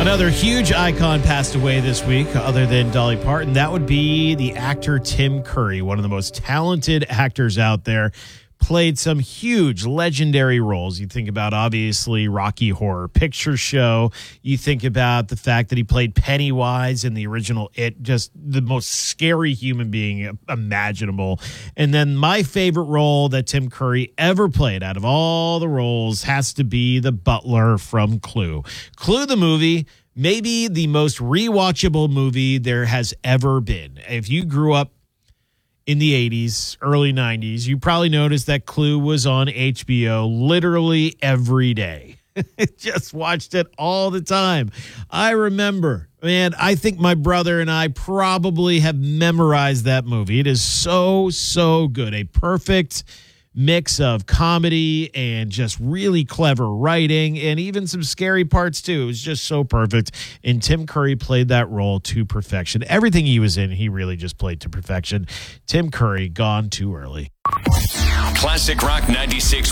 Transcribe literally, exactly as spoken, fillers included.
Another huge icon passed away this week, other than Dolly Parton. That would be the actor Tim Curry, one of the most talented actors out there. Played some huge, legendary roles. You think about, obviously, Rocky Horror Picture Show. You think about the fact that he played Pennywise in the original It, just the most scary human being imaginable. And then my favorite role that Tim Curry ever played out of all the roles has to be the butler from Clue. Clue the movie, maybe the most rewatchable movie there has ever been. If you grew up in the eighties, early nineties, you probably noticed that Clue was on H B O literally every day. Just watched it all the time. I remember, man, I think my brother and I probably have memorized that movie. It is so, so good. A perfect mix of comedy and just really clever writing and even some scary parts too. It was just so perfect. And Tim Curry played that role to perfection. Everything he was in, he really just played to perfection. Tim Curry, gone too early. Classic Rock ninety-six.